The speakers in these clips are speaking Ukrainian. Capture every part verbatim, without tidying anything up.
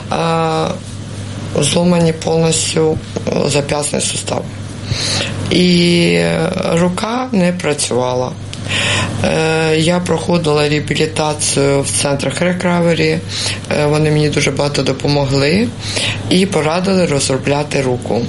зломані повністю зап'ястний сустав. І рука не працювала. Я проходила реабілітацію в центрах рекавері, вони мені дуже багато допомогли і порадили розробляти руку.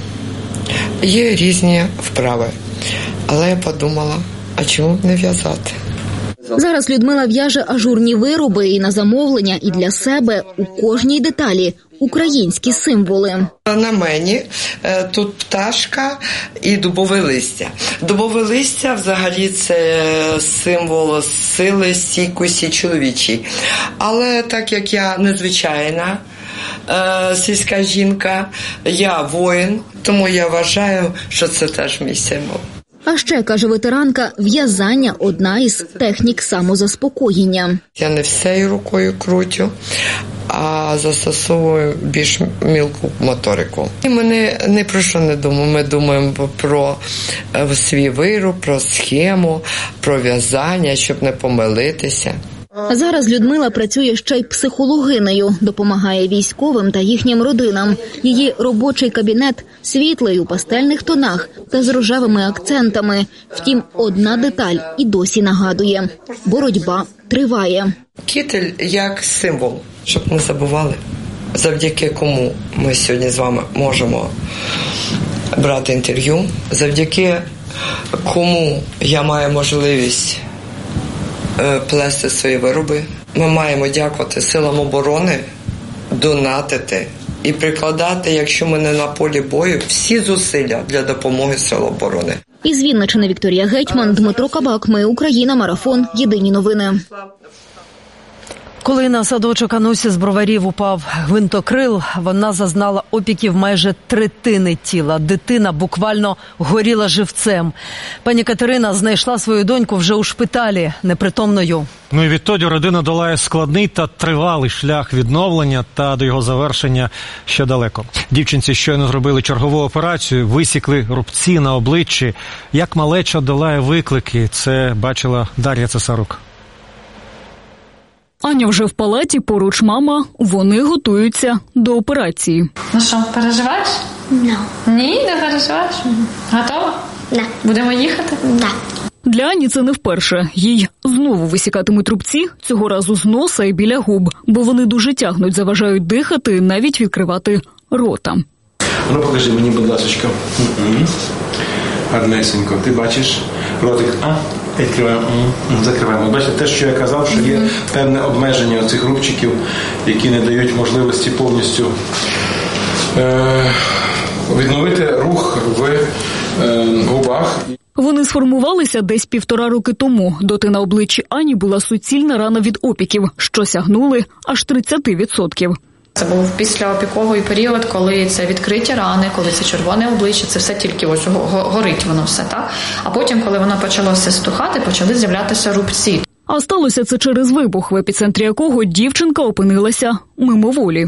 Є різні вправи, але я подумала, а чому не в'язати? Зараз Людмила в'яже ажурні вироби і на замовлення, і для себе у кожній деталі українські символи. На мені тут пташка і дубове листя. Дубове листя взагалі це символ сили, стійкості чоловічій. Але так як я незвичайна сільська жінка, я воїн, тому я вважаю, що це теж мій символ. А ще, каже ветеранка, в'язання – одна із технік самозаспокоєння. Я не всією рукою крутю, а застосовую більш мілку моторику. І ми не, не про що не думаємо. Ми думаємо про свій вироб, про схему, про в'язання, щоб не помилитися. Зараз Людмила працює ще й психологинею, допомагає військовим та їхнім родинам. Її робочий кабінет світлий у пастельних тонах та з рожевими акцентами. Втім, одна деталь і досі нагадує – боротьба триває. Кітель як символ, щоб не забували, завдяки кому ми сьогодні з вами можемо брати інтерв'ю, завдяки кому я маю можливість плести свої вироби. Ми маємо дякувати силам оборони, донатити і прикладати, якщо ми не на полі бою, всі зусилля для допомоги сил оборони. Із Вінниччини Вікторія Гетьман, Дмитро Кабак. Ми Україна. Марафон. Єдині новини. Коли на садочок Анусі з Броварів упав гвинтокрил, вона зазнала опіків майже третини тіла. Дитина буквально горіла живцем. Пані Катерина знайшла свою доньку вже у шпиталі, непритомною. Ну і відтоді родина долає складний та тривалий шлях відновлення, та до його завершення ще далеко. Дівчинці щойно зробили чергову операцію, висікли рубці на обличчі. Як малеча долає виклики, це бачила Дар'я Цесарук. Аня вже в палаті, поруч мама, вони готуються до операції. Ну що, переживаєш? No. Ні, не переживаєш? Готова? Да. Будемо їхати? Да. Для Ані це не вперше. Їй знову висікатимуть рубці, цього разу з носа і біля губ, бо вони дуже тягнуть, заважають дихати, навіть відкривати рота. Ну, покажи мені, будь ласочка. Гарнесенько. Ти бачиш ротик? А? Відкриваємо, закриваємо. Бачите, те, що я казав, що є певне обмеження оцих рубчиків, які не дають можливості повністю е- відновити рух в е- губах. Вони сформувалися десь півтора роки тому. Доти на обличчі Ані була суцільна рана від опіків, що сягнули аж тридцять відсотків. Це був післяопіковий період, коли це відкриті рани, коли це червоне обличчя, це все тільки ось горить воно все, так? А потім, коли воно почало все стухати, почали з'являтися рубці. А сталося це через вибух, в епіцентрі якого дівчинка опинилася мимоволі.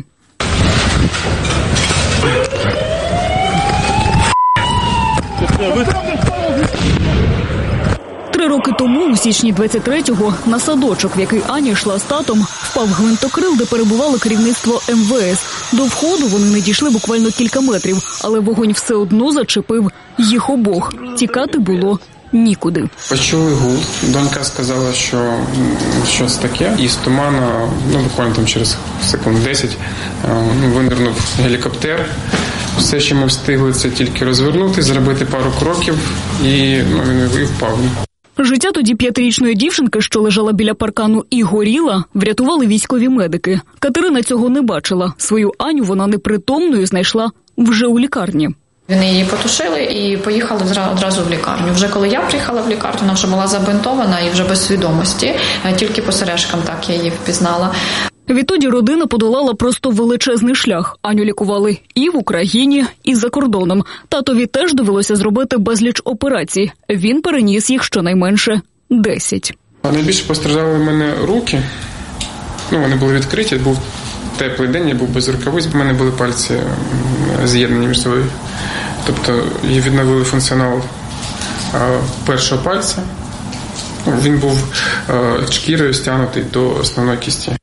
Три роки тому, у січні двадцять третього, на садочок, в який Аня йшла з татом, впав гвинтокрил, де перебувало керівництво ем ве ес. До входу вони не дійшли буквально кілька метрів, але вогонь все одно зачепив їх обох. Тікати було нікуди. Почули гул. Донька сказала, що щось таке. І з туману, ну буквально там через секунд десять, винирнув гелікоптер. Все, що ми встигли, це тільки розвернути, зробити пару кроків, і ну, він і впав. Життя тоді п'ятирічної дівчинки, що лежала біля паркану і горіла, врятували військові медики. Катерина цього не бачила. Свою Аню вона непритомною знайшла вже у лікарні. Вони її потушили і поїхали одразу в лікарню. Вже коли я приїхала в лікарню, вона вже була забинтована і вже без свідомості. Тільки по сережкам так я її впізнала. Відтоді родина подолала просто величезний шлях. Аню лікували і в Україні, і за кордоном. Татові теж довелося зробити безліч операцій. Він переніс їх щонайменше десять. Найбільше постраждали в мене руки. Ну, вони були відкриті, був теплий день, я був без рукавиць, в мене були пальці з'єднані між собою. Тобто її відновили функціонал першого пальця. Він був шкірою стягнутий до основної кісті.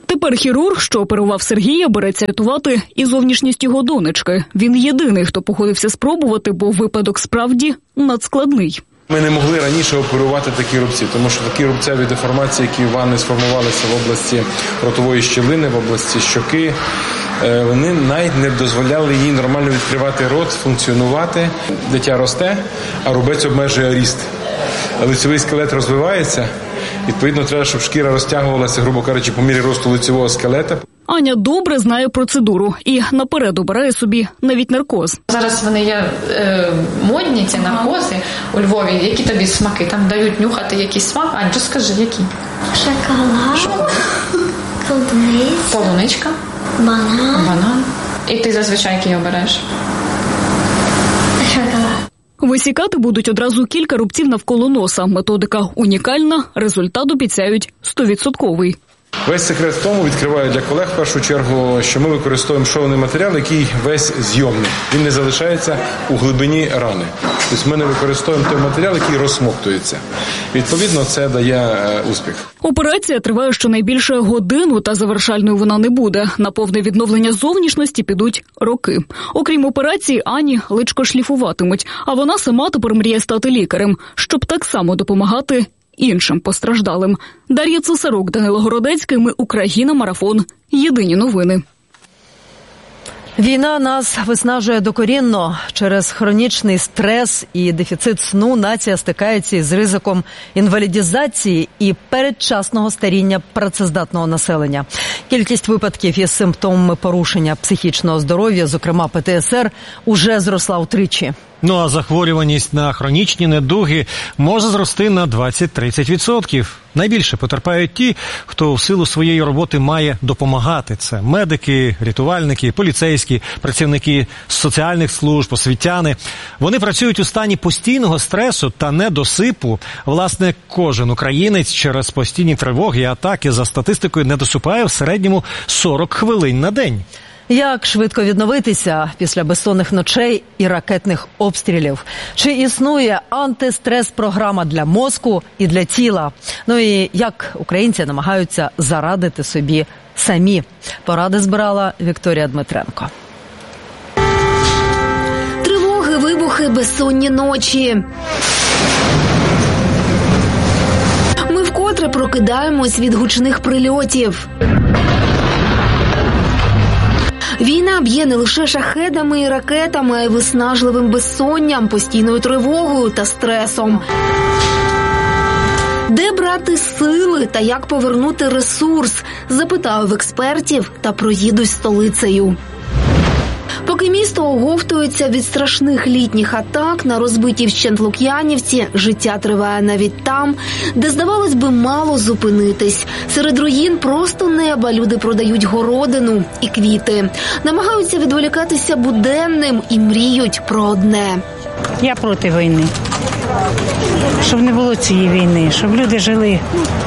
Тепер хірург, що оперував Сергія, береться рятувати і зовнішність його донечки. Він єдиний, хто погодився спробувати, бо випадок справді надскладний. Ми не могли раніше оперувати такі рубці, тому що такі рубцеві деформації, які в Анни сформувалися в області ротової щілини, в області щоки, вони навіть не дозволяли їй нормально відкривати рот, функціонувати. Дитя росте, а рубець обмежує ріст. Лицевий скелет розвивається, відповідно, треба, щоб шкіра розтягувалася, грубо кажучи, по мірі росту лицевого скелета. Аня добре знає процедуру і наперед обирає собі навіть наркоз. Зараз вони є е, модні, ці наркози у Львові. Які тобі смаки? Там дають нюхати якийсь смак. Ань, розкажи, які? Шоколад, полуничка, полуничка, банан. банан. І ти зазвичай який обереш? Шоколад. Висікати будуть одразу кілька рубців навколо носа. Методика унікальна, результат обіцяють стовідсотковий. Весь секрет в тому, відкриваю для колег в першу чергу, що ми використовуємо шовний матеріал, який весь зйомний. Він не залишається у глибині рани. Тобто ми не використовуємо той матеріал, який розсмоктується. Відповідно, це дає успіх. Операція триває щонайбільше годину, та завершальною вона не буде. На повне відновлення зовнішності підуть роки. Окрім операції, Ані личко шліфуватимуть, а вона сама тепер мріє стати лікарем, щоб так само допомагати іншим постраждалим. Дар'я Цесарук, Данило Городецький, ми Україна, марафон. Єдині новини. Війна нас виснажує докорінно. Через хронічний стрес і дефіцит сну нація стикається із ризиком інвалідізації і передчасного старіння працездатного населення. Кількість випадків із симптомами порушення психічного здоров'я, зокрема Пе Те Ес Ер, уже зросла втричі. Ну а захворюваність на хронічні недуги може зрости на двадцять-тридцять відсотків. Найбільше потерпають ті, хто в силу своєї роботи має допомагати. Це медики, рятувальники, поліцейські, працівники соціальних служб, освітяни. Вони працюють у стані постійного стресу та недосипу. Власне, кожен українець через постійні тривоги і атаки за статистикою не досипає в середньому сорок хвилин на день. Як швидко відновитися після безсонних ночей і ракетних обстрілів? Чи існує антистрес-програма для мозку і для тіла? Ну і як українці намагаються зарадити собі самі? Поради збирала Вікторія Дмитренко. Тривоги, вибухи, безсонні ночі. Ми вкотре прокидаємось від гучних прильотів. Війна б'є не лише шахедами і ракетами, а й виснажливим безсонням, постійною тривогою та стресом. Де брати сили та як повернути ресурс? Запитаю в експертів та проїдусь столицею. Поки місто оговтується від страшних літніх атак на розбитій вщент Лук'янівці, життя триває навіть там, де, здавалось би, мало зупинитись. Серед руїн просто неба люди продають городину і квіти. Намагаються відволікатися буденним і мріють про одне. Я проти війни. Щоб не було цієї війни, щоб люди жили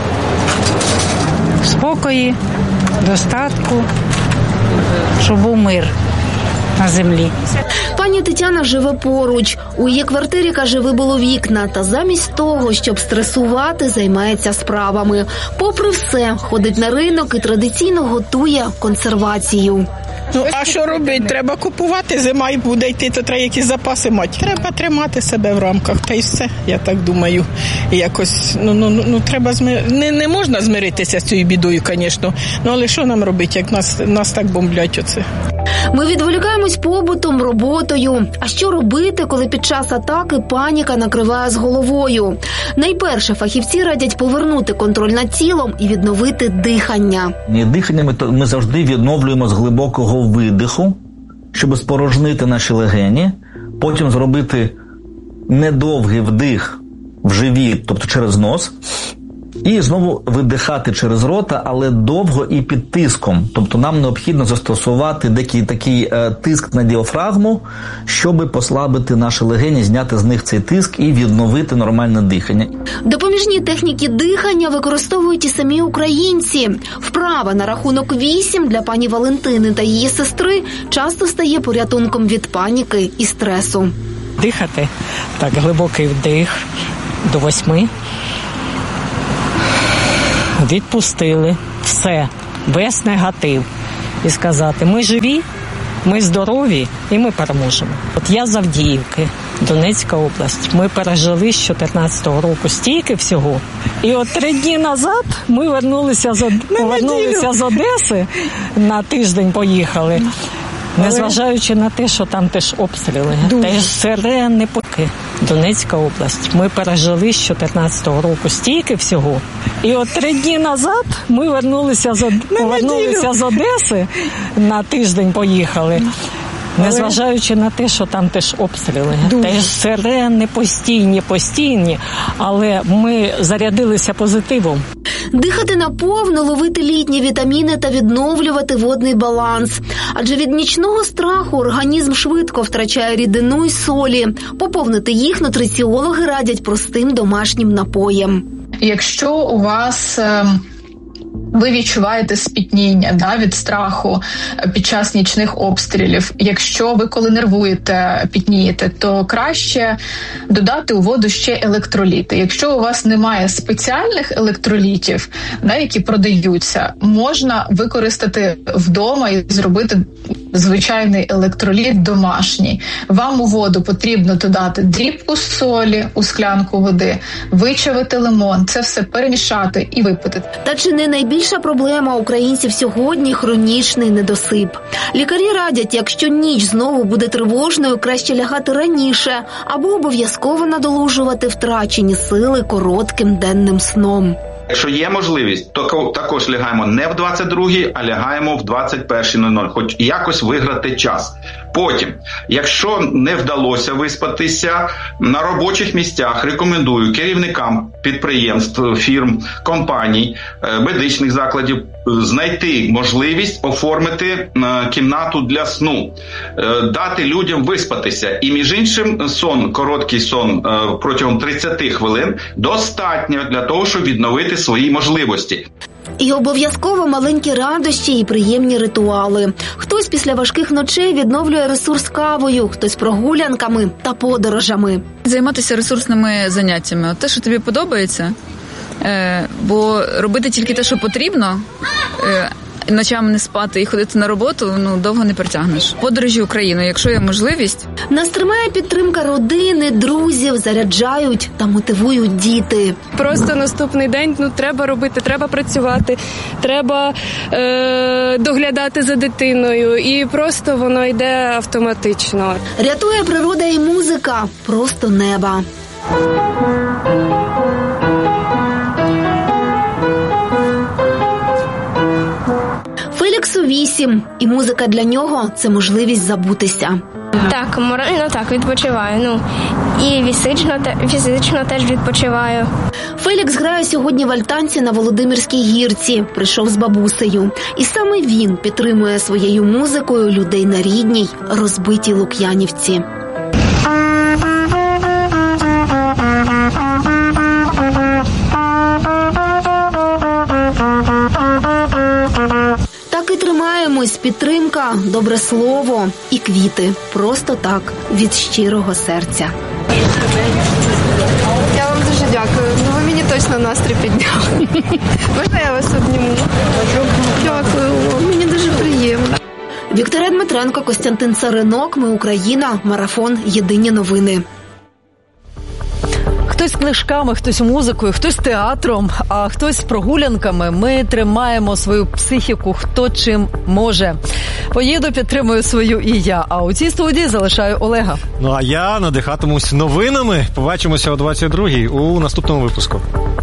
в спокої, достатку, щоб був мир на землі. Пані Тетяна живе поруч. У її квартирі, каже, вибило вікна. Та замість того, щоб стресувати, займається справами. Попри все, ходить на ринок і традиційно готує консервацію. Ну, а що робити? Треба купувати, зима і буде йти, то треба якісь запаси мати. Треба тримати себе в рамках, та й все, я так думаю. І якось, ну, ну, ну треба змир... не, не можна змиритися з цією бідою, звісно. Ну, але що нам робити, як нас, нас так бомблять оце? Ми відволікаємось побутом, роботою. А що робити, коли під час атаки паніка накриває з головою? Найперше, фахівці радять повернути контроль над тілом і відновити дихання. Дихання ми, ми завжди відновлюємо з глибокого видиху, щоб спорожнити наші легені, потім зробити недовгий вдих в живіт, тобто через нос, і знову видихати через рота, але довго і під тиском. Тобто нам необхідно застосувати деякий такий е, тиск на діафрагму, щоб послабити наші легені, зняти з них цей тиск і відновити нормальне дихання. Допоміжні техніки дихання використовують і самі українці. Вправа на рахунок вісім для пані Валентини та її сестри часто стає порятунком від паніки і стресу. Дихати, так, глибокий вдих до восьми. Відпустили. Все. весь негатив і сказати, ми живі, ми здорові і ми переможемо. От я з Авдіївки, Донецька область. Ми пережили з чотирнадцятого року стільки всього. І от три дні назад ми вернулися з, повернулися з Одеси, на тиждень поїхали. Незважаючи на те, що там теж обстріли, теж сирени, поки. Донецька область. Ми пережили з чотирнадцятого року стільки всього. І от три дні назад ми вернулися з, повернулися з Одеси, на тиждень поїхали. Незважаючи на те, що там теж обстріли, Дуже. теж сирени постійні, постійні, але ми зарядилися позитивом. Дихати наповну, ловити літні вітаміни та відновлювати водний баланс. Адже від нічного страху організм швидко втрачає рідину й солі. Поповнити їх нутриціологи радять простим домашнім напоєм. Якщо у вас ви відчуваєте спітніння, да, від страху під час нічних обстрілів. Якщо ви коли нервуєте, пітнієте, то краще додати у воду ще електроліти. Якщо у вас немає спеціальних електролітів, да, які продаються, можна використати вдома і зробити звичайний електроліт домашній. Вам у воду потрібно додати дрібку солі у склянку води, вичавити лимон, це все перемішати і випити. Та чи не найбільша проблема українців сьогодні – хронічний недосип? Лікарі радять, якщо ніч знову буде тривожною, краще лягати раніше або обов'язково надолужувати втрачені сили коротким денним сном. Якщо є можливість, то також лягаємо не в двадцять другій, а лягаємо в двадцять першій нуль нуль, хоч якось виграти час. Потім, якщо не вдалося виспатися, на робочих місцях рекомендую керівникам підприємств, фірм, компаній, медичних закладів знайти можливість оформити кімнату для сну, дати людям виспатися. І між іншим сон, короткий сон протягом тридцять хвилин достатньо для того, щоб відновити свої можливості. І обов'язково маленькі радощі і приємні ритуали. Хтось після важких ночей відновлює ресурс кавою, хтось прогулянками та подорожами. Займатися ресурсними заняттями. Те, що тобі подобається, бо робити тільки те, що потрібно, ночами не спати і ходити на роботу, ну, довго не протягнеш. Подорожі Україною, якщо є можливість. Нас тримає підтримка родини, друзів, заряджають та мотивують діти. Просто наступний день, ну, треба робити, треба працювати, треба е- доглядати за дитиною, і просто воно йде автоматично. Рятує природа і музика, просто неба. Феліксу вісім, і музика для нього – це можливість забутися. Так, морально так, відпочиваю. Ну, і фізично, фізично теж відпочиваю. Фелікс грає сьогодні в альтанці на Володимирській гірці. Прийшов з бабусею. І саме він підтримує своєю музикою людей на рідній, розбитій Лук'янівці. Так і тримаємось. Підтримка, добре слово і квіти. Просто так, від щирого серця. Я вам дуже дякую. Ну, ви мені точно настрій підняли. Можна я вас обніму? Дякую. Мені дуже приємно. Вікторія Дмитренко, Костянтин Царинок. Ми Україна. Марафон. Єдині новини. Хтось книжками, хтось музикою, хтось театром, а хтось прогулянками. Ми тримаємо свою психіку хто чим може. Поїду, підтримую свою і я. А у цій студії залишаю Олега. Ну а я надихатимусь новинами. Побачимося о двадцять другій у наступному випуску.